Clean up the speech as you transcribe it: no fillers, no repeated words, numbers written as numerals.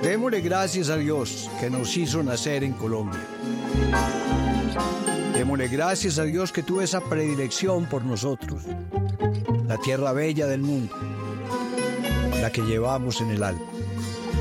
Démosle gracias a Dios que nos hizo nacer en Colombia. Démosle gracias a Dios que tuvo esa predilección por nosotros, la tierra bella del mundo, la que llevamos en el alma.